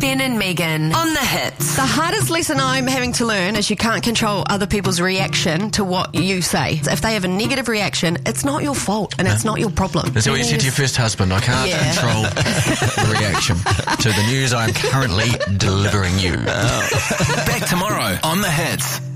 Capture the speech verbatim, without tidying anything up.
Ben and Megan on The Hits. The hardest lesson I'm having to learn is you can't control other people's reaction to what you say. If they have a negative reaction, it's not your fault and it's not your problem. Is that what you said to your first husband? I can't Yeah. control the reaction to the news I'm currently delivering you. Back tomorrow on The Hits.